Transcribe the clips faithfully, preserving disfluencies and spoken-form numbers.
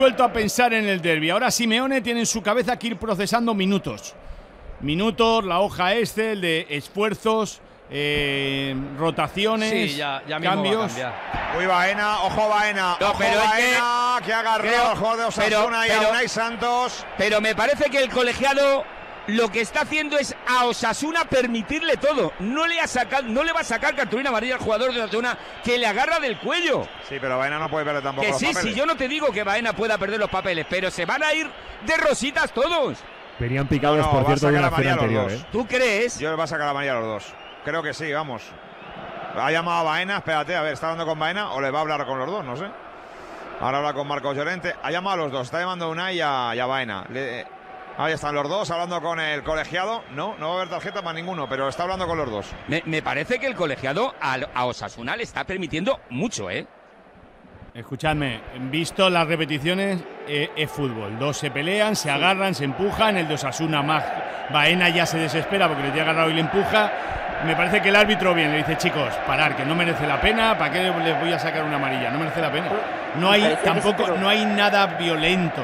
vuelto a pensar en el derbi. Ahora Simeone tiene en su cabeza que ir procesando minutos. Minutos, la hoja Excel de esfuerzos, eh, rotaciones, sí, ya, ya mismo cambios. va a cambiar. Uy, Baena, ojo Baena, No, ojo pero es Baena, que, que ha agarrado creo- al jugador de Osasuna pero- y a pero- Unai Santos. Pero me parece que el colegiado lo que está haciendo es a Osasuna permitirle todo. No le, ha sacado, no le va a sacar cartulina amarilla al jugador de Osasuna que le agarra del cuello. Sí, pero Baena no puede perder tampoco Que los sí, papeles. sí, yo no te digo que Baena pueda perder los papeles, pero se van a ir de rositas todos. Venían picados, No, no, por va a cierto, de sacar una a María acción los anterior. dos. ¿eh? ¿Tú crees? Yo le va a sacar a María a los dos. Creo que sí, vamos. Ha llamado a Baena, espérate, a ver, ¿está hablando con Baena o le va a hablar con los dos? No sé. Ahora habla con Marcos Llorente. Ha llamado a los dos, está llamando a Unai y a, y a Baena. Le, ahí están los dos hablando con el colegiado. No, no va a haber tarjeta para ninguno, pero está hablando con los dos. Me, me parece que el colegiado a, a Osasuna le está permitiendo mucho, ¿eh? Escuchadme, visto las repeticiones, eh, es fútbol. Dos se pelean, se agarran, se empujan. El de Osasuna más Baena ya se desespera porque le tiene agarrado y le empuja. Me parece que el árbitro bien le dice, chicos, parar, que no merece la pena. ¿Para qué les voy a sacar una amarilla? No merece la pena. No hay tampoco, no hay nada violento.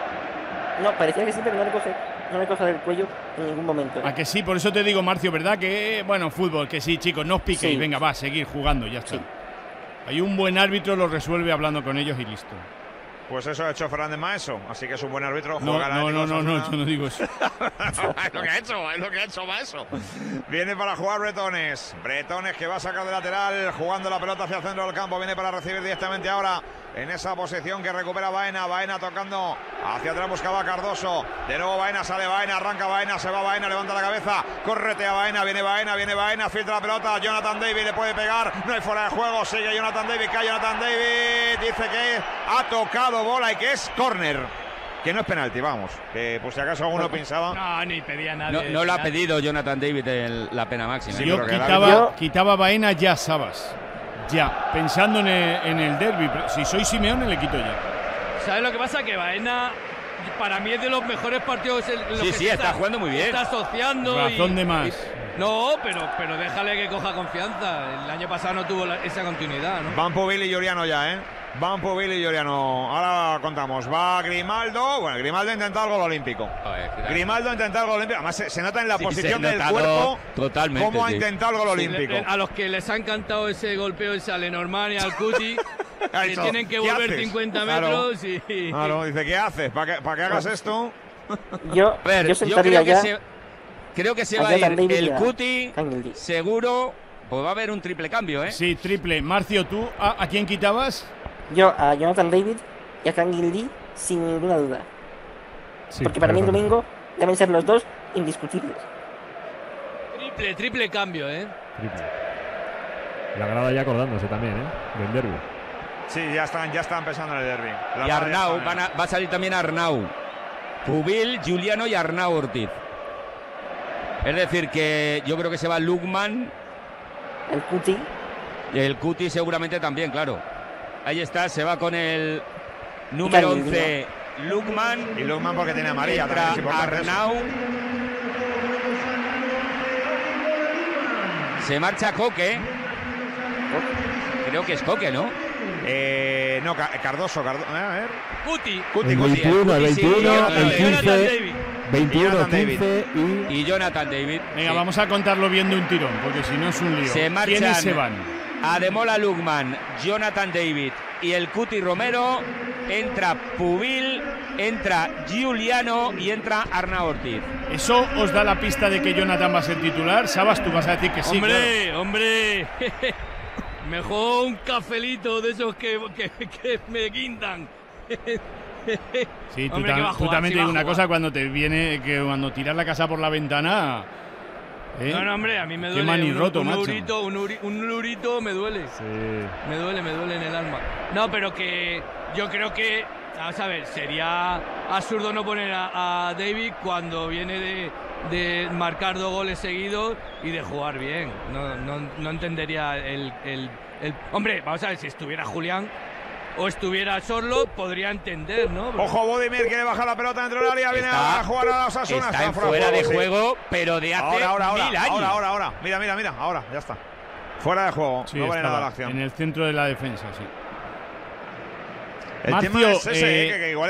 No, parecía que sí, pero no le coge, no le coge del cuello en ningún momento. ¿eh? A que sí, por eso te digo, Marcio, ¿verdad? Que, bueno, fútbol, que sí, chicos, no os piquéis. Sí. Venga, va, seguir jugando, ya está. Sí. Hay un buen árbitro, lo resuelve hablando con ellos y listo. Pues eso ha hecho Fernández Maeso, así que es un buen árbitro. No, juega el no, Atlético no, no, no, Osasuna. yo no digo eso. Es lo que ha hecho, es lo que ha hecho Maeso. Viene para jugar Bretones. Bretones que va a sacar de lateral, jugando la pelota hacia el centro del campo. Viene para recibir directamente ahora en esa posición que recupera Baena. Baena tocando hacia atrás, buscaba a Cardoso. De nuevo Baena, sale Baena, arranca Baena, se va Baena, levanta la cabeza, corretea Baena, viene Baena, viene Baena, filtra la pelota. Jonathan David le puede pegar, no hay fuera de juego, sigue Jonathan David, cae Jonathan David. Dice que ha tocado bola y que es córner. Que no es penalti, vamos. Que por si acaso alguno pensaba. No, ni pedía nada. No, no lo ha pedido Jonathan David el- la pena máxima. Sí, Yo pero que el quitaba, árbitro- quitaba Baena ya, Sabas. Ya, pensando en el, en el derbi. Si soy Simeone, le quito ya. ¿Sabes lo que pasa? Que Baena, para mí, es de los mejores partidos en los Sí, que sí, se está jugando muy bien. Está asociando. Razón y- de más. y- no, pero, pero déjale que coja confianza. El año pasado no tuvo la- esa continuidad, ¿no? Van Pubil y Lloriano ya, ¿eh? Van Pubil y Lloriano. Ahora contamos. Va Grimaldo. Bueno, Grimaldo ha intentado el gol olímpico. Grimaldo ha intentado el gol olímpico. Además, se, se nota en la Sí, posición se ha del notado cuerpo totalmente, cómo ha sí. intentado el gol Sí, olímpico. le- le- a los que les ha encantado ese golpeo ese a Lenormand y al Cuti, Ha que dicho, tienen que ¿qué volver haces? cincuenta Claro. metros y... Claro, dice, ¿qué haces? ¿Para que, para que hagas esto? Yo, A ver, yo yo sentaría creo que ya se, creo que se a va a ir Jonathan David y el a Cuti, Kangin. seguro. Pues va a haber un triple cambio, ¿eh? Sí, triple. Marcio, ¿tú a, a quién quitabas? Yo a Jonathan David y a Kangin Lee sin ninguna duda. Sí, Porque para mí el pero- domingo deben ser los dos indiscutibles. Triple, triple cambio, ¿eh? Triple. La grada ya acordándose también, ¿eh? Del derbi. Sí, ya están, ya están pensando en el derbi. La Y madre Arnau, está- van a- va a salir también Arnau. Pubil, Juliano y Arnau Ortiz. Es decir, que yo creo que se va Lukman, El Cuti, y el Cuti seguramente también, claro. Ahí está, se va con el número Kangin, once, Lukman. Y Lukman porque tiene amarilla. Entra también es importante eso. Arnau. Se marcha Coque. Creo que es Coque, ¿no? Eh, no, Ca- Cardoso, Cardoso. A ver. Cuti. Cuti, El Cuti. veintiuno, el Cuti, sí, veintiuno, Jonathan el David. Jonathan quince, David. veintiuno, Jonathan David. quince y... Y Jonathan David. Venga, Sí. vamos a contarlo bien de un tirón, porque si no es un lío. Se marchan ¿Quiénes se van? Ademola Lukman, Jonathan David y el Cuti Romero. Entra Pubil, entra Giuliano y entra Arnau Ortiz. ¿Eso os da la pista de que Jonathan va a ser titular? Sabas, tú vas a decir que sí. hombre, hombre. Mejor un cafelito de esos que, que, que me guindan. claro. Sí, tú, Hombre, tam- que va a tú jugar, también sí te va digo a una jugar. cosa, cuando te viene, que cuando tiras la casa por la ventana... ¿eh? No, no, hombre, a mí me Qué duele. manirroto, un, un, macho. lurito, un, uri- un lurito me duele. Sí. Me duele, me duele en el alma. No, pero que yo creo que, vamos a ver, sería absurdo no poner a, a David cuando viene de, de marcar dos goles seguidos y de jugar bien. No, no, no entendería el, el, el... Hombre, vamos a ver, si estuviera Julián o estuviera Sorlo, podría entender, ¿no? Pero- Ojo, Bodimir quiere bajar la pelota dentro del área. Viene Está- a jugar a la Osasuna. Está en fuera fuera de sí. juego, pero de hace Ahora, ahora, ahora, mil años. ahora, ahora, ahora. Mira, mira, mira, ahora, ya está. Fuera de juego, Sí, no vale estaba nada la acción. en el centro de la defensa, sí. El Marcio, tema es ese, eh, eh, que, que igual